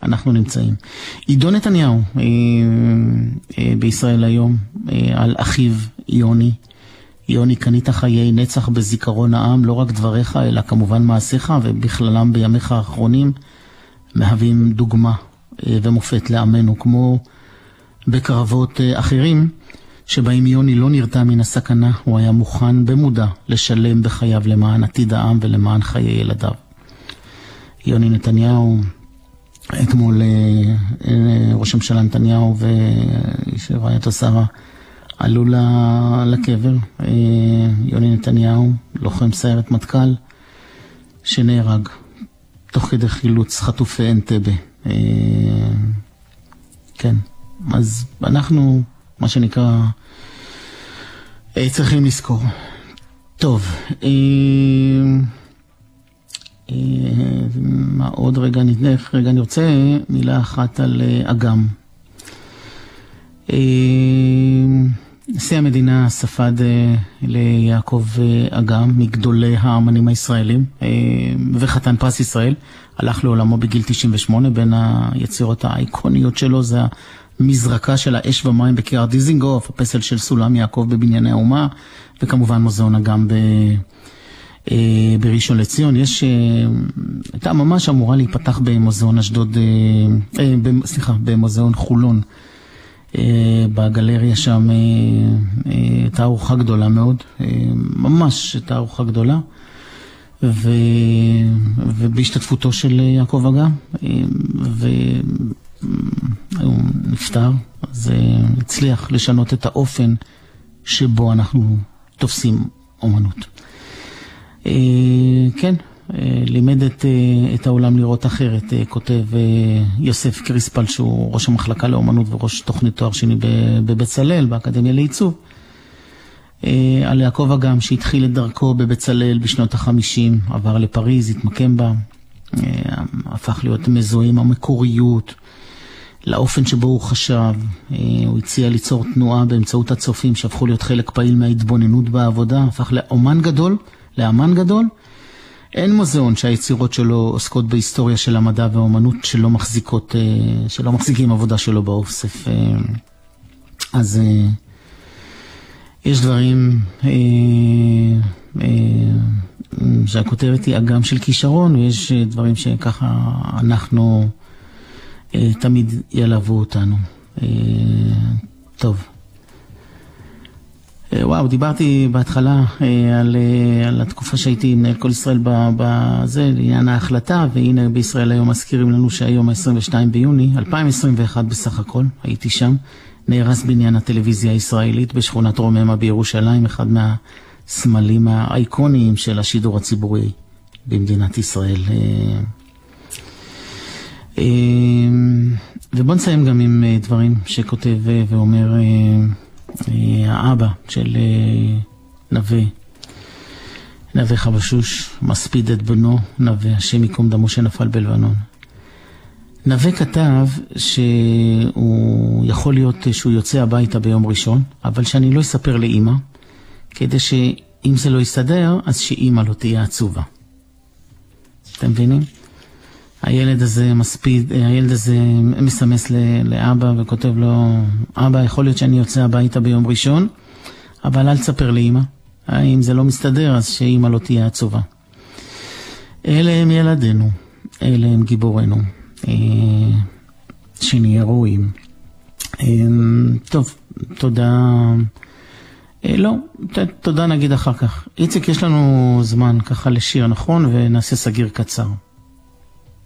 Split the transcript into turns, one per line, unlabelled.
אנחנו נמצאים. עידו נתניהו בישראל היום על אחיו יוני. יוני, קנית חיי נצח בזיכרון העם, לא רק דבריך אלא כמובן מעשיך, ובכללם בימיך האחרונים מהווים דוגמה ומופת לעמנו, כמו בקרבות אחרים שבהם יוני לא נרתע מן הסכנה, הוא היה מוכן במודע לשלם בחייו למען עתיד העם ולמען חיי ילדיו. יוני נתניהו, אתמול ראש הממשלה נתניהו ורעייתו שרה עלו לקבר. יוני נתניהו, לוחם סיירת מטכ"ל, שנהרג תוך כדי חילוץ חטופי אנטבה. כן, אז אנחנו, מה שנקרא, צריכים לזכור. טוב, מה עוד רגע נתנך? רגע אני רוצה מילה אחת על אגם. נשיא המדינה ספד ליעקב אגם, מגדולי האמנים הישראלים, וחתן פרס ישראל, הלך לעולמו בגיל 98. בין היצירות האיקוניות שלו זה המזרקה של האש ומים בקיר דיזינגוף, הפסל של סולם יעקב בבנייני האומה, וכמובן מוזיאון אגם בראשון לציון. הייתה ממש אמורה להיפתח במוזיאון אשדוד, במוזיאון חולון, בגלריה שם, תערוכה גדולה מאוד, ממש תערוכה גדולה, ובהשתתפותו של יעקב אגם, והוא נפטר. אז הצליח לשנות את האופן שבו אנחנו תופסים אומנות. כן, לימד את העולם לראות אחרת, כותב יוסף קריספל, שהוא ראש המחלקה לאומנות וראש תוכנית תואר שני בבצלאל, באקדמיה לעיצוב, על יעקב אגם שהתחיל את דרכו בבצלאל בשנות ה-50, עבר לפריז, התמקם בה, הפך להיות מזוהה עם המקוריות, לאופן שבו הוא חשב. הוא הציע ליצור תנועה באמצעות הצופים שהפכו להיות חלק פעיל מההתבוננות בעבודה, הפך לאמן גדול. אין מוזיאון שהיצירות שלו עוסקות בהיסטוריה של המדע והאומנות שלא מחזיקים עבודה שלו באוסף. אז יש דברים שהכותרת היא אגם של כישרון, ויש דברים שככה אנחנו תמיד ילוו אותנו. טוב. וואו, דיברתי בהתחלה על התקופה שהייתי מנהל כל ישראל בזה, לעניין ההחלטה, והנה בישראל היום מזכירים לנו שהיום ה-22 ביוני, 2021 בסך הכל, הייתי שם, נהרס בניין הטלוויזיה הישראלית בשכונת רוממה בירושלים, אחד מהסמלים האייקוניים של השידור הציבורי במדינת ישראל. ובוא נסיים גם עם דברים שכותב ואומר האבא של נווה חבשוש, מספיד את בנו נווה, השם יקום דמו שנפל בלבנון. נווה כתב שהוא יכול להיות שהוא יוצא הביתה ביום ראשון, אבל שאני לא אספר לאמא, כדי שאם זה לא יסתדר, אז שאמא לא תהיה עצובה. אתם מבינים? הילד הזה מסמס לאבא וכותב לו, אבא, יכול להיות שאני יוצא הביתה ביום ראשון, אבל אל תספר לאמא. אם זה לא מסתדר, אז שאמא לא תהיה עצובה. אלה הם ילדינו, אלה הם גיבורנו, שנהיה ראויים. טוב, תודה. תודה נגיד אחר כך. איציק, יש לנו זמן ככה לשיר, נכון? ונעשה סגיר קצר.